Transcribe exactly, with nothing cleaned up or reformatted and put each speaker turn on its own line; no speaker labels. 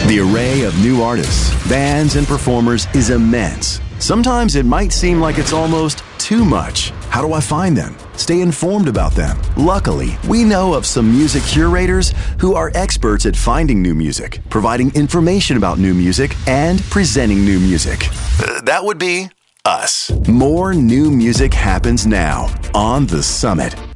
The array of new artists, bands, and performers is immense. Sometimes it might seem like it's almost too much. How do I find them? Stay informed about them. Luckily, we know of some music curators who are experts at finding new music, providing information about new music, and presenting new music. Uh, that would be us. More new music happens now on The Summit.